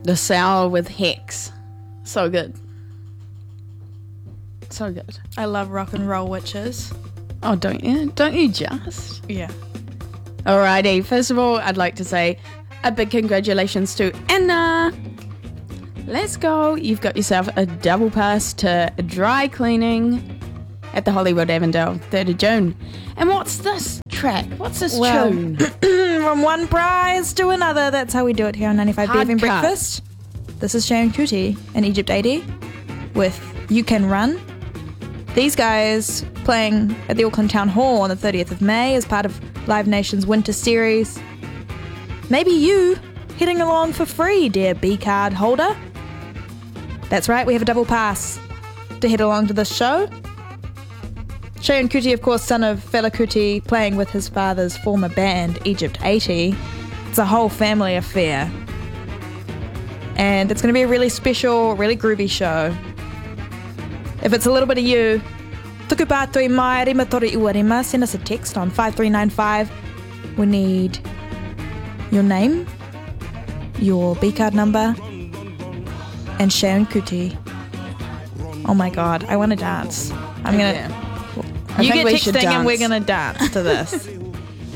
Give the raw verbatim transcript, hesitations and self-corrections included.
The sour with Hex. So good. So good. I love rock and roll witches. Oh, don't you? Don't you just? Yeah. Alrighty. First of all, I'd like to say a big congratulations to Anna. Let's go. You've got yourself a double pass to dry cleaning at the Hollywood Avondale, third of June. And what's this track? What's this Well, tune? From one prize to another. That's how we do it here on ninety-five B F M Hard cut. Breakfast. This is Sharon Kuti and Egypt eighty with You Can Run. These guys playing at the Auckland Town Hall on the thirtieth of May as part of Live Nation's Winter Series. Maybe you heading along for free, dear B-card holder. That's right, we have a double pass to head along to this show. Sharon Kuti, of course, son of Fela Kuti, playing with his father's former band, Egypt eighty. It's a whole family affair. And it's going to be a really special, really groovy show. If it's a little bit of you, tuku pātoi mai, rima tori ua rima, send us a text on five three nine five. We need your name, your B-card number, and Sharon Kuti. Oh my god, I want to dance. I'm going to... I You think get we should texting and we're dance. going to dance to this.